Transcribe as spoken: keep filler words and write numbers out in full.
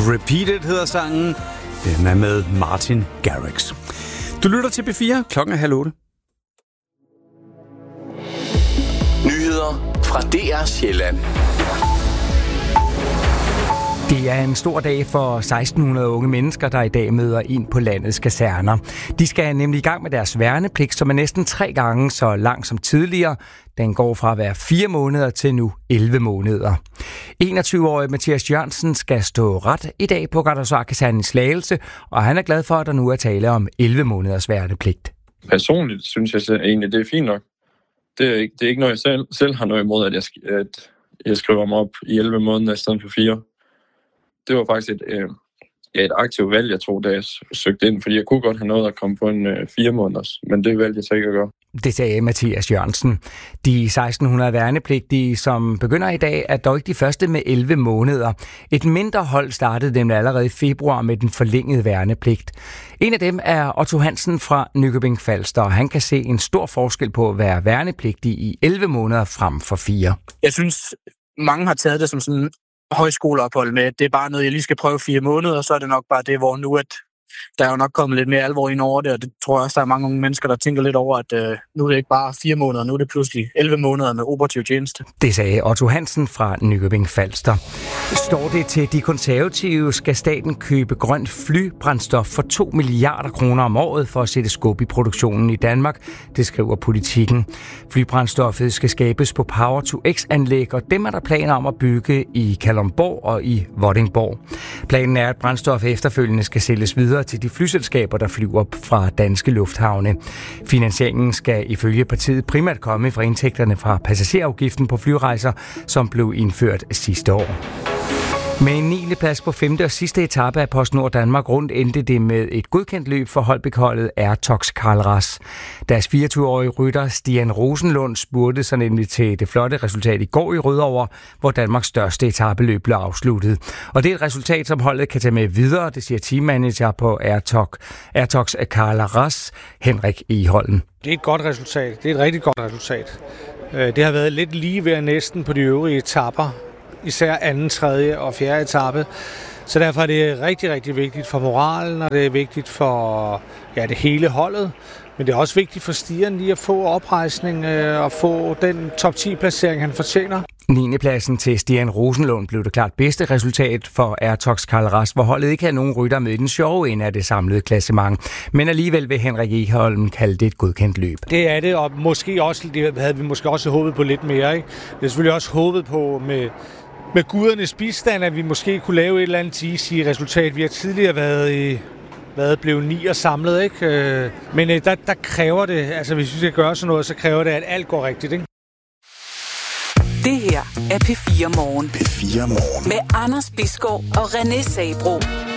Repeated hedder sangen. Den er med Martin Garrix. Du lytter til B fire. Klokken er halv otte. Nyheder fra D R Sjælland. Det er en stor dag for seksten hundrede unge mennesker, der i dag møder ind på landets kaserner. De skal nemlig i gang med deres værnepligt, som er næsten tre gange så lang som tidligere. Den går fra at være fire måneder til nu elleve måneder. enogtyve-årige Mathias Jørgensen skal stå ret i dag på Gardehusarkasernen i Slagelse, og han er glad for, at der nu er tale om elleve måneders værnepligt. Personligt synes jeg egentlig, det er fint nok. Det er ikke, det er ikke noget, jeg selv, selv har noget imod, at jeg, at jeg skriver mig op i elleve måneder i stedet for fire. Det var faktisk et, øh, et aktivt valg, jeg tror, da jeg søgte ind, fordi jeg kunne godt have noget at komme på en øh, fire måneders, men det valgte jeg så ikke at gøre. Det sagde Mathias Jørgensen. De seksten hundrede værnepligtige, som begynder i dag, er dog ikke de første med elleve måneder. Et mindre hold startede dem allerede i februar med den forlængede værnepligt. En af dem er Otto Hansen fra Nykøbing Falster, og han kan se en stor forskel på at være værnepligtig i elleve måneder frem for fire. Jeg synes, mange har taget det som sådan højskoleophold med, det er bare noget, jeg lige skal prøve fire måneder, og så er det nok bare det, hvor nu, at der er jo nok kommet lidt mere alvor ind over det, og det tror jeg også, der er mange unge mennesker, der tænker lidt over, at øh, nu er det ikke bare fire måneder, nu er det pludselig elleve måneder med operativ tjeneste. Det sagde Otto Hansen fra Nykøbing Falster. Står det til de konservative, skal staten købe grønt flybrændstof for to milliarder kroner om året for at sætte skub i produktionen i Danmark, det skriver Politikken. Flybrændstoffet skal skabes på Power to X-anlæg, og dem er der planer om at bygge i Kalundborg og i Vordingborg. Planen er, at brændstof efterfølgende skal sælges videre til de flyselskaber, der flyver fra danske lufthavne. Finansieringen skal ifølge partiet primært komme fra indtægterne fra passagerafgiften på flyrejser, som blev indført sidste år. Med en niende plads på femte og sidste etape af PostNord Danmark rundt endte det med et godkendt løb for Holbæk-holdet Airtox Carl Ras. Deres fireogtyve-årige rytter Stian Rosenlund spurgte sig nemlig til det flotte resultat i går i Rødovre, hvor Danmarks største etapeløb blev afsluttet. Og det er et resultat, som holdet kan tage med videre, det siger teammanager på Airtox, Airtox Carl Ras, Henrik Egholm. Det er et godt resultat. Det er et rigtig godt resultat. Det har været lidt lige ved næsten på de øvrige etaper. Især anden, tredje og fjerde etape. Så derfor er det rigtig, rigtig vigtigt for moralen, og det er vigtigt for ja, det hele holdet. Men det er også vigtigt for Stian lige at få oprejsning og få den top ti-placering, han fortjener. niende pladsen til Stian Rosenlund blev det klart bedste resultat for Airtox Carl Ras, hvor holdet ikke havde nogen rytter med i den sjove ende af det samlede klassement. Men alligevel vil Henrik Egholm kalde det et godkendt løb. Det er det, og måske også, det havde vi måske også håbet på lidt mere. Ikke? Det er selvfølgelig også håbet på med... Med gudernes bistand, at vi måske kunne lave et eller andet easy-resultat. Vi har tidligere været, i, været blevet ni og samlet, ikke? Men der, der kræver det, altså hvis vi skal gøre sådan noget, så kræver det, at alt går rigtigt, ikke? Det her er P fire Morgen. P fire Morgen. Med Anders Bisgaard og René Sabro.